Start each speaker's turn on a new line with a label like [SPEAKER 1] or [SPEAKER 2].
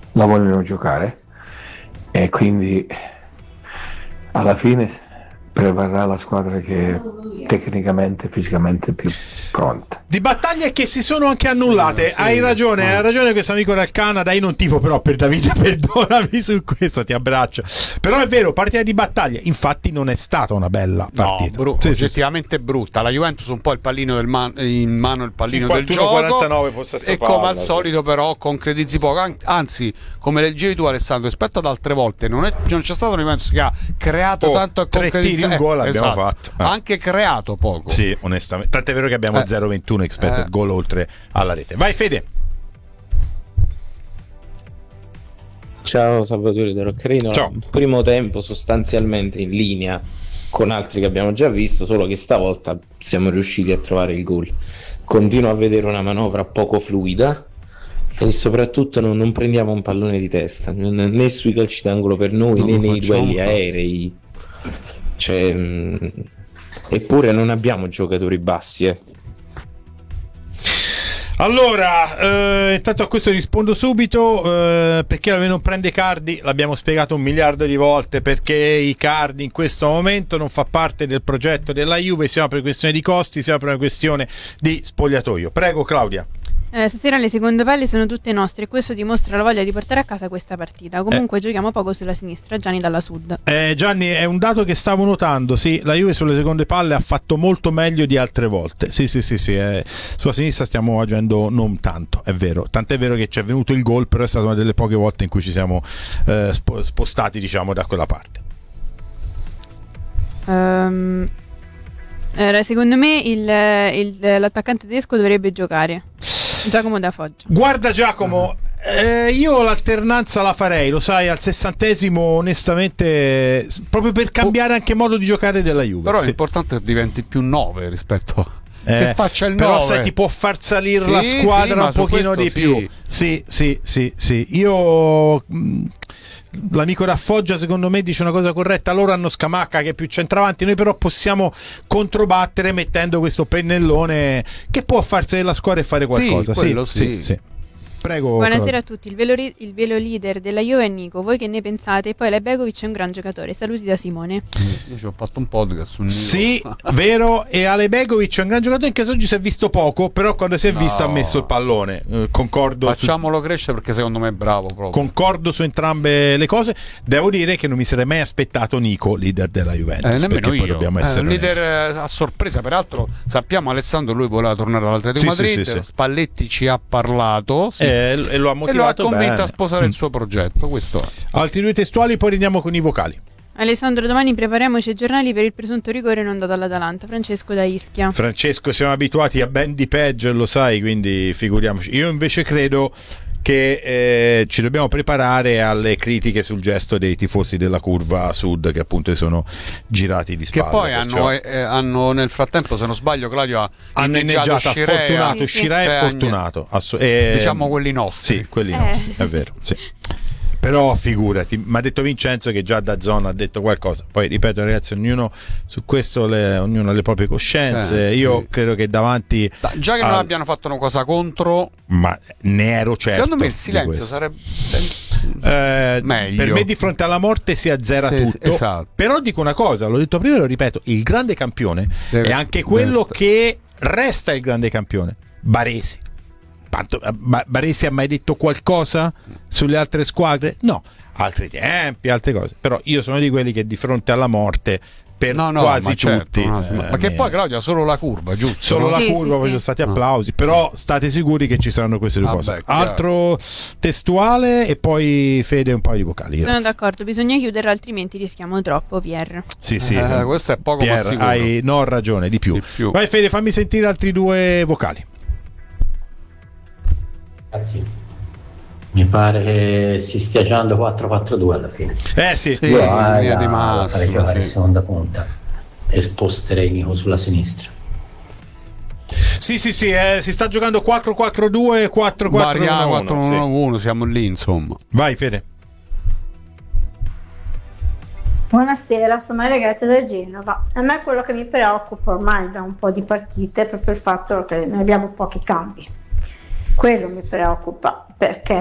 [SPEAKER 1] la vogliono giocare e quindi alla fine prevarrà la squadra che è tecnicamente e fisicamente più pronta.
[SPEAKER 2] Di battaglie che si sono anche annullate. Hai ragione questo amico dal Canada. Io non tifo però per Davide, perdonami su questo, ti abbraccio. Però è vero, partita di battaglie. Infatti non è stata una bella partita.
[SPEAKER 3] No, oggettivamente brutta. La Juventus un po' il pallino in mano, il pallino del gioco
[SPEAKER 2] 49
[SPEAKER 3] e come al solito però concretizzi poco. Anzi, come leggevi tu Alessandro, rispetto ad altre volte non c'è stato una Juventus che ha creato tanto e concretizzato.
[SPEAKER 2] Un gol abbiamo fatto.
[SPEAKER 3] Anche creato poco.
[SPEAKER 2] Sì, onestamente. Tant'è vero che abbiamo 0-21 expected goal oltre alla rete. Vai Fede.
[SPEAKER 4] Ciao Salvatore da Roccherino.
[SPEAKER 2] Ciao.
[SPEAKER 4] Primo tempo sostanzialmente in linea con altri che abbiamo già visto, solo che stavolta siamo riusciti a trovare il gol. Continuo a vedere una manovra poco fluida e soprattutto non prendiamo un pallone di testa né sui calci d'angolo per noi né nei duelli aerei. Eppure non abbiamo giocatori bassi.
[SPEAKER 2] Allora, intanto a questo rispondo subito, perché la non prende Icardi, l'abbiamo spiegato 1 miliardo di volte, perché Icardi in questo momento non fa parte del progetto della Juve, sia per questione di costi, sia per una questione di spogliatoio. Prego Claudia.
[SPEAKER 5] Stasera le seconde palle sono tutte nostre e questo dimostra la voglia di portare a casa questa partita. Comunque giochiamo poco sulla sinistra. Gianni dalla Sud.
[SPEAKER 2] Gianni, è un dato che stavo notando. Sì, la Juve sulle seconde palle ha fatto molto meglio di altre volte. Sì, sulla sinistra stiamo agendo non tanto, è vero. Tant'è vero che ci è venuto il gol, però è stata una delle poche volte in cui ci siamo spostati, diciamo, da quella parte.
[SPEAKER 5] Secondo me l'attaccante tedesco dovrebbe giocare. Giacomo da Foggia.
[SPEAKER 2] Guarda Giacomo, io l'alternanza la farei, lo sai, al 60esimo onestamente, proprio per cambiare anche modo di giocare della Juve.
[SPEAKER 3] Però è importante che diventi più 9 rispetto a che faccia il 9.
[SPEAKER 2] Però sai, ti può far salire la squadra un pochino di più. Sì. Io l'amico da Foggia secondo me dice una cosa corretta. Loro hanno Scamacca che è più centravanti, noi però possiamo controbattere mettendo questo pennellone che può farsi della squadra e fare qualcosa. Sì. Prego.
[SPEAKER 5] Buonasera a tutti. Il velo leader della Juve è Nico. Voi che ne pensate? Poi Lebegovic è un gran giocatore. Saluti da Simone.
[SPEAKER 3] Io ci ho fatto un podcast su Nico.
[SPEAKER 2] Sì, vero. E Lebegovic è un gran giocatore, anche se oggi si è visto poco, però quando si è visto ha messo il pallone. Concordo.
[SPEAKER 3] Facciamolo crescere perché secondo me è bravo proprio.
[SPEAKER 2] Concordo su entrambe le cose. Devo dire che non mi sarei mai aspettato Nico leader della Juventus.
[SPEAKER 3] Nemmeno io.
[SPEAKER 2] Dobbiamo essere
[SPEAKER 3] leader a sorpresa. Peraltro sappiamo Alessandro, lui voleva tornare all'Atletico Madrid. Sì. Spalletti ci ha parlato. Sì.
[SPEAKER 2] E lo ha motivato
[SPEAKER 3] convinto
[SPEAKER 2] bene
[SPEAKER 3] a sposare il suo progetto. Questo è.
[SPEAKER 2] Altri 2 testuali, poi andiamo con i vocali.
[SPEAKER 5] Alessandro, domani prepariamoci ai giornali per il presunto rigore non dato all'Atalanta. Francesco da Ischia.
[SPEAKER 2] Francesco, siamo abituati a ben di peggio, lo sai, quindi figuriamoci. Io invece credo che ci dobbiamo preparare alle critiche sul gesto dei tifosi della curva sud che appunto sono girati di spalle.
[SPEAKER 3] Che poi hanno nel frattempo, se non sbaglio, Claudio hanno inneggiato
[SPEAKER 2] Fortunato, Scirea e Fortunato.
[SPEAKER 3] Diciamo quelli nostri.
[SPEAKER 2] Sì, quelli nostri, è vero, sì. Però figurati, mi ha detto Vincenzo che già da zona ha detto qualcosa. Poi ripeto ragazzi, ognuno su questo ognuno ha le proprie coscienze. Io credo che davanti
[SPEAKER 3] già che non abbiano fatto una cosa contro,
[SPEAKER 2] ma ne ero certo.
[SPEAKER 3] Secondo me il silenzio sarebbe meglio.
[SPEAKER 2] Per me di fronte alla morte si azzera tutto.
[SPEAKER 3] Esatto.
[SPEAKER 2] Però dico una cosa, l'ho detto prima e lo ripeto, il grande campione è anche quello che resta il grande campione. Baresi. Baresi ha mai detto qualcosa sulle altre squadre? No, altri tempi, altre cose. Però io sono di quelli che di fronte alla morte per quasi tutti
[SPEAKER 3] ma che poi Claudia solo la curva, giusto?
[SPEAKER 2] Solo la curva, poi sono stati applausi. Però state sicuri che ci saranno queste 2 cose. Altro testuale e poi Fede un paio di vocali.
[SPEAKER 5] Sono d'accordo, bisogna chiudere altrimenti rischiamo troppo. Pier.
[SPEAKER 2] Sì,
[SPEAKER 3] questo è poco
[SPEAKER 2] Pier,
[SPEAKER 3] ma sicuro.
[SPEAKER 2] hai ragione di più. Vai Fede, fammi sentire altri 2 vocali.
[SPEAKER 6] Ragazzi, mi pare che si stia giocando 4-4-2 alla fine.
[SPEAKER 2] Sì,
[SPEAKER 6] io farei giocare in seconda punta e sposterei Nico sulla sinistra.
[SPEAKER 2] Sì, si sta giocando 4-4-2, 4-4-1.
[SPEAKER 3] 4-1-1, siamo lì insomma.
[SPEAKER 2] Vai Fede.
[SPEAKER 7] Buonasera, sono Maria Grazia da Genova. A me quello che mi preoccupa ormai da un po' di partite è proprio il fatto che noi abbiamo pochi cambi. Quello mi preoccupa perché